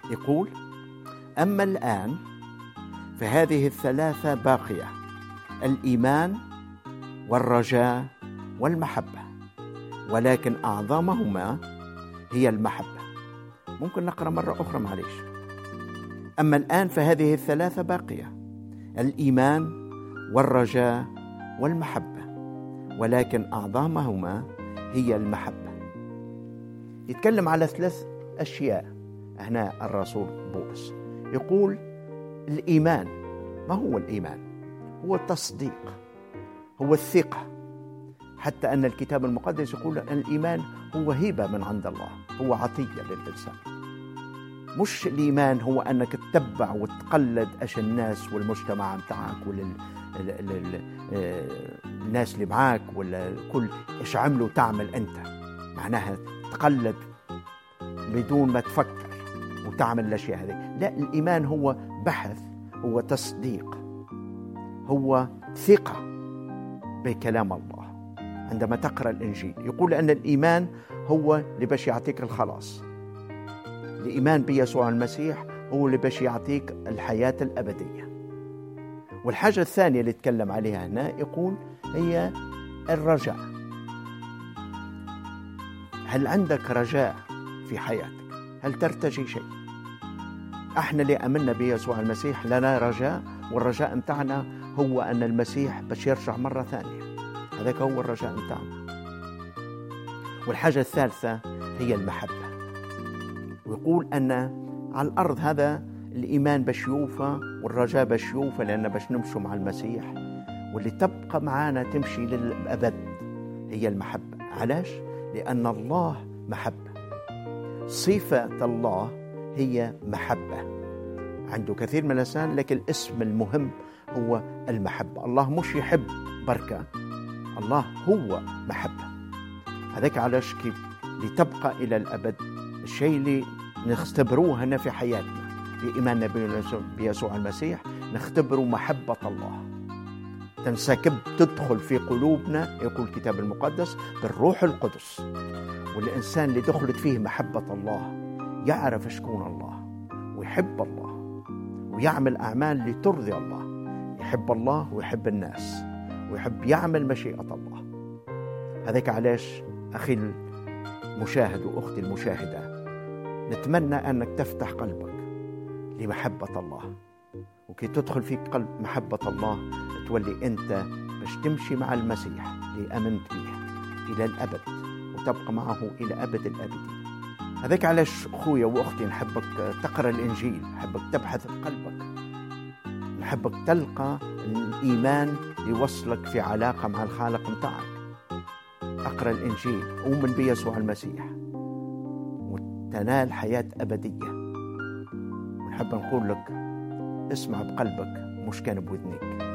يقول: أما الآن فهذه الثلاثة باقية: الإيمان والرجاء والمحبة، ولكن أعظمهما هي المحبة. ممكن نقرأ مرة أخرى معليش. أما الآن فهذه الثلاثة باقية: الإيمان والرجاء والمحبة، ولكن أعظمهما هي المحبة. يتكلم على 3 أشياء هنا الرسول بولس. يقول الإيمان. ما هو الإيمان؟ هو التصديق، هو الثقة. حتى أن الكتاب المقدس يقول أن الإيمان هو هبة من عند الله، هو عطية للإنسان. مش الإيمان هو أنك تتبع وتقلد أش الناس والمجتمع متاعك الناس اللي معاك ولا كل إيش عملوا تعمل أنت، معناها تقلد بدون ما تفكر وتعمل الأشياء هذه. لا، الإيمان هو بحث، هو تصديق، هو ثقة بكلام الله. عندما تقرأ الإنجيل يقول أن الإيمان هو اللي باش يعطيك الخلاص. الإيمان بيسوع المسيح هو اللي باش يعطيك الحياة الأبدية. والحاجة الثانية اللي تكلم عليها هنا يقول هي الرجاء. هل عندك رجاء في حياتك؟ هل ترتجي شيء؟ احنا اللي آمنا بيسوع المسيح لنا رجاء، والرجاء متاعنا هو أن المسيح باش يرجع مرة ثانية. هذاك هو الرجاء متاعنا. والحاجة الثالثة هي المحبة. ويقول أن على الأرض هذا الإيمان باش يوفى والرجاء باش يوفى، لأن باش نمشوا مع المسيح، واللي تبقى معانا تمشي للأبد هي المحبة. علاش؟ لأن الله محبة. صفة الله هي محبة. عنده كثير من الأسماء، لكن الاسم المهم هو المحبة. الله مش يحب بركة، الله هو محبة. هذاك علاش كيف لتبقى إلى الأبد الشيء اللي نختبروه هنا في حياتنا بإيماننا بيسوع المسيح، نختبروا محبة الله تنسكب تدخل في قلوبنا، يقول الكتاب المقدس بالروح القدس. والإنسان اللي دخلت فيه محبة الله يعرف شكون الله ويحب الله ويعمل أعمال لترضي الله. يحب الله ويحب الناس ويحب يعمل مشيئة الله. هذاك علاش أخي المشاهد وأختي المشاهدة، نتمنى أنك تفتح قلبك لمحبة الله، وكي تدخل فيك قلب محبة الله تولي أنت باش تمشي مع المسيح اللي آمنت به إلى الأبد وتبقى معه إلى أبد الآبدين. هذاك علاش أخويا وأختي نحبك تقرأ الإنجيل، نحبك تبحث بقلبك، نحبك تلقى الإيمان يوصلك في علاقة مع الخالق متاعك. أقرأ الإنجيل، أؤمن بيسوع المسيح وتنال حياة أبدية. ونحب نقول لك اسمع بقلبك مش كان بودنك.